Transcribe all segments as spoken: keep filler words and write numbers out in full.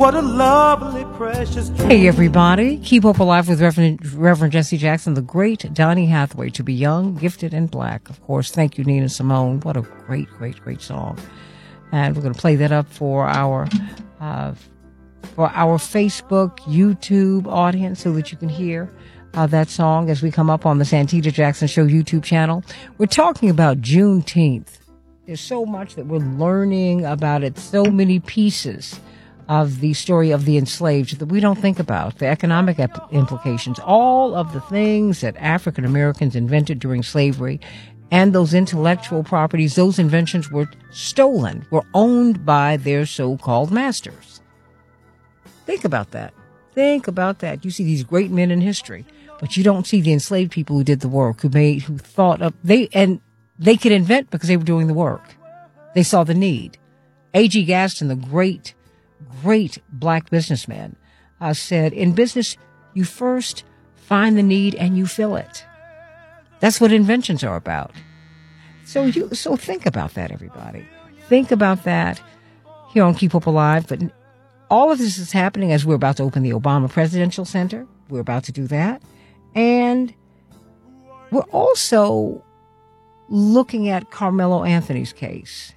What a lovely, precious dream. Hey, everybody. Keep Hope Alive with Reverend, Reverend Jesse Jackson, the great Donny Hathaway, to be young, gifted, and black. Of course, thank you, Nina Simone. What a great, great, great song. And we're going to play that up for our, uh, for our Facebook, YouTube audience so that you can hear uh, that song as we come up on the Santita Jackson Show YouTube channel. We're talking about Juneteenth. There's so much that we're learning about it, so many pieces of the story of the enslaved that we don't think about, the economic ep- implications, all of the things that African Americans invented during slavery, and those intellectual properties, those inventions were stolen, were owned by their so-called masters. Think about that. Think about that. You see these great men in history, but you don't see the enslaved people who did the work, who made, who thought of, they, and they could invent because they were doing the work. They saw the need. A G Gaston, the great great black businessman, uh, said, in business, you first find the need and you fill it. That's what inventions are about. So you, so think about that, everybody. Think about that here on Keep Hope Alive. But all of this is happening as we're about to open the Obama Presidential Center. We're about to do that. And we're also looking at Carmelo Anthony's case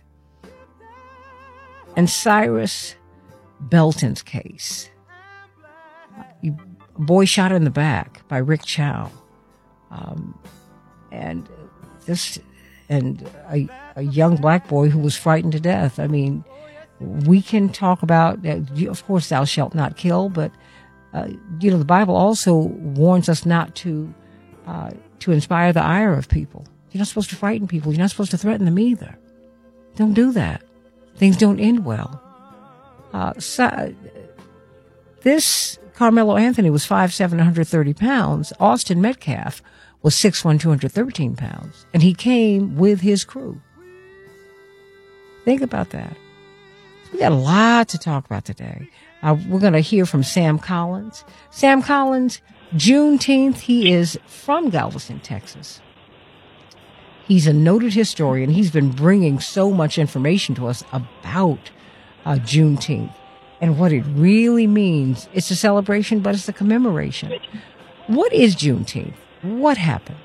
and Cyrus Belton's case. A boy shot in the back by Rick Chow. Um, and this, and a, a young black boy who was frightened to death. I mean, we can talk about, uh, of course, thou shalt not kill, but, uh, you know, the Bible also warns us not to, uh, to inspire the ire of people. You're not supposed to frighten people. You're not supposed to threaten them either. Don't do that. Things don't end well. Uh, so, this Carmelo Anthony was five foot seven, one hundred thirty pounds. Austin Metcalf was six foot one, two hundred thirteen pounds. And he came with his crew. Think about that. We got a lot to talk about today. Uh, we're going to hear from Sam Collins. Sam Collins, Juneteenth, he is from Galveston, Texas. He's a noted historian. He's been bringing so much information to us about Uh, Juneteenth and what it really means. It's a celebration, but it's a commemoration. What is Juneteenth? What happened?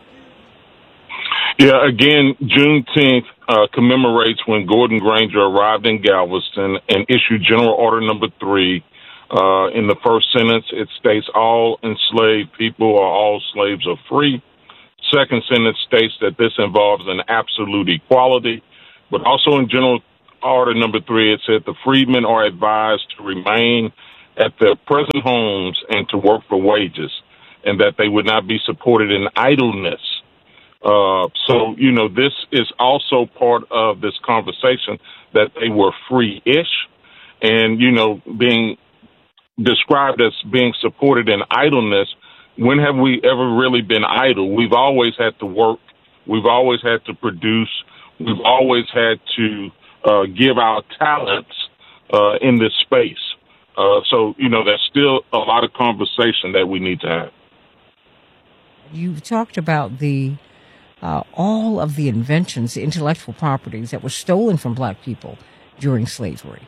Yeah, again, Juneteenth uh, commemorates when Gordon Granger arrived in Galveston and issued General Order Number Three. Uh, in the first sentence, it states all enslaved people or all slaves are free. Second sentence states that this involves an absolute equality, but also in General Order Number Three, it said the freedmen are advised to remain at their present homes and to work for wages, and that they would not be supported in idleness. Uh, so, you know, this is also part of this conversation that they were free-ish, and, you know, being described as being supported in idleness. When have we ever really been idle? We've always had to work. We've always had to produce. We've always had to Uh, give our talents uh, in this space. Uh, so, you know, there's still a lot of conversation that we need to have. You've talked about the uh, all of the inventions, the intellectual properties that were stolen from black people during slavery.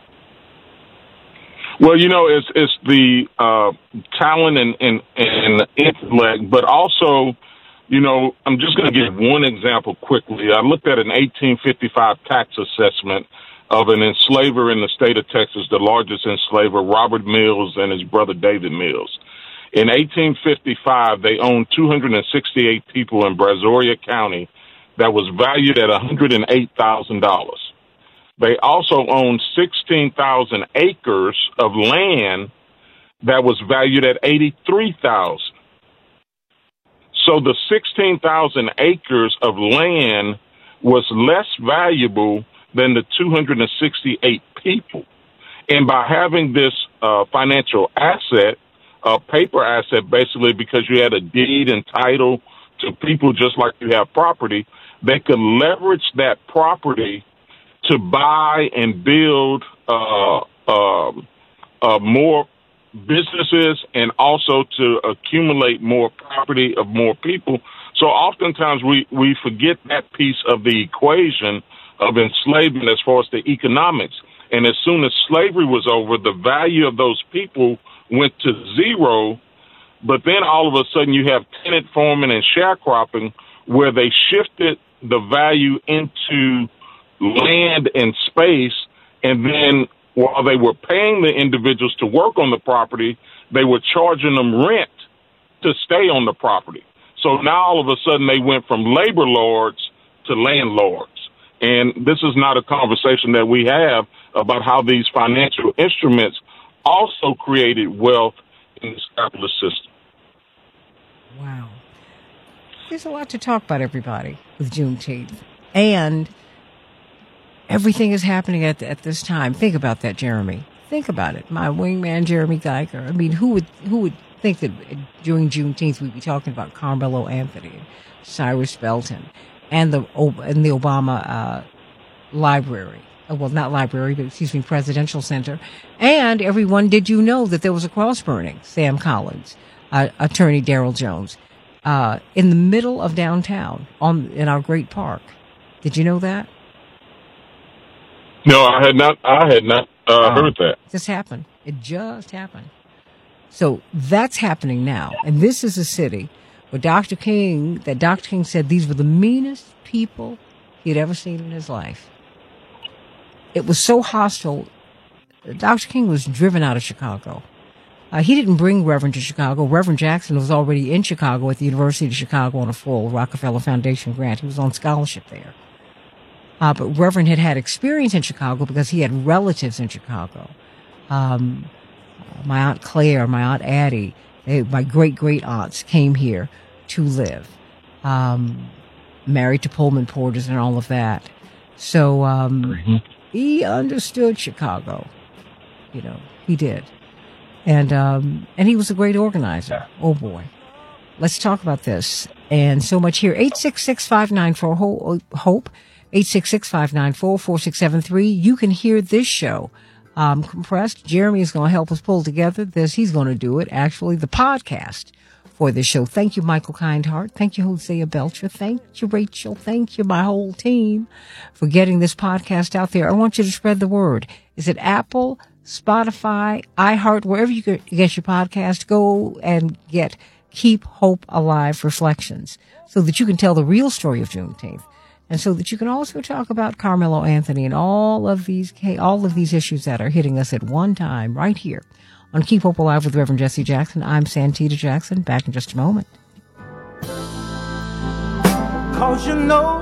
Well, you know, it's it's the uh, talent and, and, and intellect, but also, you know, I'm just going to give one example quickly. I looked at an eighteen fifty-five tax assessment of an enslaver in the state of Texas, the largest enslaver, Robert Mills, and his brother David Mills. In eighteen fifty-five, they owned two hundred sixty-eight people in Brazoria County that was valued at one hundred eight thousand dollars. They also owned sixteen thousand acres of land that was valued at eighty-three thousand dollars. So the sixteen thousand acres of land was less valuable than the two hundred sixty-eight people. And by having this uh, financial asset, a paper asset, basically because you had a deed and title to people just like you have property, they could leverage that property to buy and build uh, uh, uh, more businesses and also to accumulate more property of more people. So oftentimes we, we forget that piece of the equation of enslavement as far as the economics. And as soon as slavery was over, the value of those people went to zero. But then all of a sudden you have tenant farming and sharecropping where they shifted the value into land and space. And then while they were paying the individuals to work on the property, they were charging them rent to stay on the property. So now all of a sudden they went from labor lords to landlords. And this is not a conversation that we have about how these financial instruments also created wealth in this capitalist system. Wow. There's a lot to talk about, everybody, with Juneteenth. And everything is happening at at this time. Think about that, Jeremy. Think about it. My wingman, Jeremy Geiger. I mean, who would who would think that during Juneteenth we'd be talking about Carmelo Anthony, Cyrus Belton, and the and the Obama uh, library. Well, not library, but excuse me, Presidential Center. And everyone, did you know that there was a cross burning? Sam Collins, uh, Attorney Darrell Jones, uh, in the middle of downtown on in our great park. Did you know that? No, I had not. I had not uh, heard that. This happened. It just happened. So that's happening now, and this is a city where Doctor King, that Doctor King said these were the meanest people he'd ever seen in his life. It was so hostile. Doctor King was driven out of Chicago. Uh, he didn't bring Reverend to Chicago. Reverend Jackson was already in Chicago at the University of Chicago on a full Rockefeller Foundation grant. He was on scholarship there. Uh, but Reverend had had experience in Chicago because he had relatives in Chicago. Um, my Aunt Claire, my Aunt Addie, they, my great-great-aunts came here to live, um, married to Pullman Porters and all of that. So um, mm-hmm. he understood Chicago. You know, he did. And um, and he was a great organizer. Oh, boy. Let's talk about this. And so much here. eight six six, five nine four, HOPE. eight six six, five nine four, four six seven three. You can hear this show um, compressed. Jeremy is going to help us pull together this. He's going to do it, actually, the podcast for this show. Thank you, Michael Kindheart. Thank you, Hosea Belcher. Thank you, Rachel. Thank you, my whole team, for getting this podcast out there. I want you to spread the word. Is it Apple, Spotify, iHeart, wherever you get your podcast? Go and get Keep Hope Alive Reflections so that you can tell the real story of Juneteenth. And so that you can also talk about Carmelo Anthony and all of these all of these issues that are hitting us at one time right here on Keep Hope Alive with Reverend Jesse Jackson. I'm Santita Jackson. Back in just a moment. Cause you know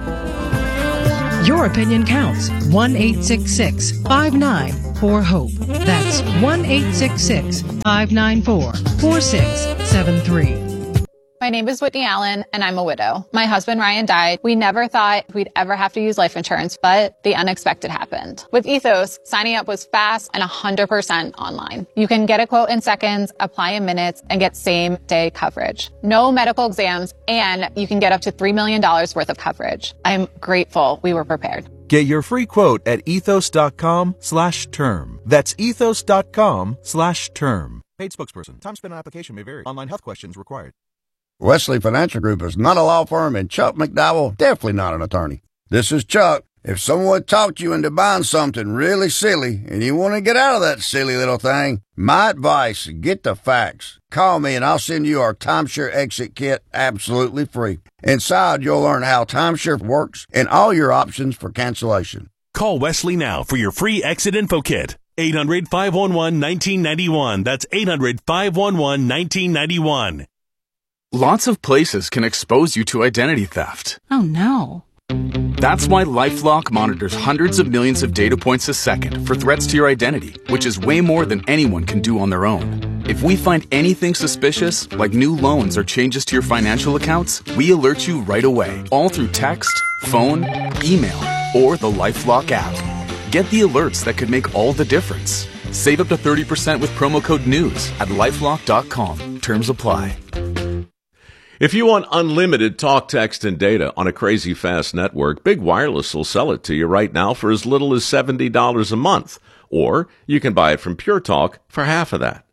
your opinion counts. one eight six six, five nine four, HOPE. That's one eight six six, five nine four, four six seven three. My name is Whitney Allen, and I'm a widow. My husband, Ryan, died. We never thought we'd ever have to use life insurance, but the unexpected happened. With Ethos, signing up was fast and one hundred percent online. You can get a quote in seconds, apply in minutes, and get same-day coverage. No medical exams, and you can get up to three million dollars worth of coverage. I'm grateful we were prepared. Get your free quote at ethos.com slash term. That's ethos.com slash term. Paid spokesperson. Time spent on application may vary. Online health questions required. Wesley Financial Group is not a law firm, and Chuck McDowell definitely not an attorney. This is Chuck. If someone talked you into buying something really silly and you want to get out of that silly little thing, my advice, get the facts. Call me and I'll send you our Timeshare Exit Kit absolutely free. Inside, you'll learn how timeshare works and all your options for cancellation. Call Wesley now for your free Exit Info Kit. eight hundred, five one one, one nine nine one. That's eight hundred, five one one, one nine nine one. Lots of places can expose you to identity theft. Oh, no. That's why LifeLock monitors hundreds of millions of data points a second for threats to your identity, which is way more than anyone can do on their own. If we find anything suspicious, like new loans or changes to your financial accounts, we alert you right away, all through text, phone, email, or the LifeLock app. Get the alerts that could make all the difference. Save up to thirty percent with promo code NEWS at lifelock dot com. Terms apply. If you want unlimited talk, text, and data on a crazy fast network, Big Wireless will sell it to you right now for as little as seventy dollars a month. Or you can buy it from Pure Talk for half of that.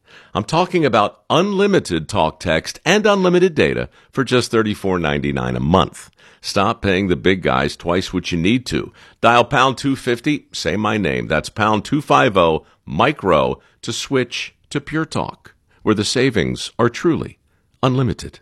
I'm talking about unlimited talk, text, and unlimited data for just thirty-four ninety-nine a month. Stop paying the big guys twice what you need to. Dial pound two fifty, say my name. That's pound two fifty, micro, to switch to Pure Talk, where the savings are truly unlimited.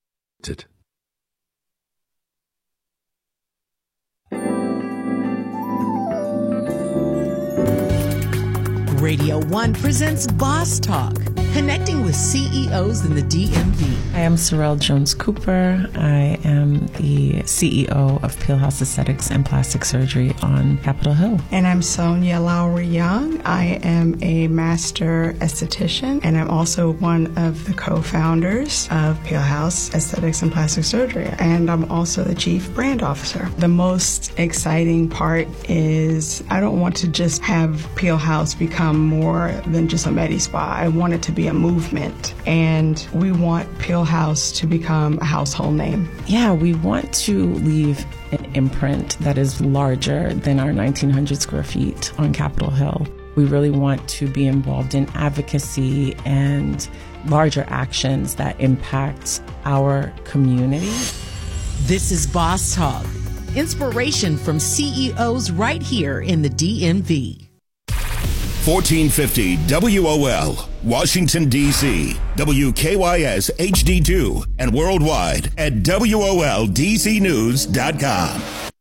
Radio One presents Boss Talk, connecting with C E Os in the D M V. I am Sorrel Jones-Cooper. I am the C E O of Peel House Aesthetics and Plastic Surgery on Capitol Hill. And I'm Sonia Lowry Young. I am a master esthetician, and I'm also one of the co-founders of Peel House Aesthetics and Plastic Surgery. And I'm also the chief brand officer. The most exciting part is I don't want to just have Peel House become more than just a med spa. I want it to be a movement, and we want Peel House to become a household name. Yeah, we want to leave an imprint that is larger than our nineteen hundred square feet on Capitol Hill. We really want to be involved in advocacy and larger actions that impact our community. This is Boss Talk, inspiration from C E Os right here in the D M V. fourteen fifty W O L, Washington, D C, W K Y S H D two, and worldwide at W O L D C news dot com.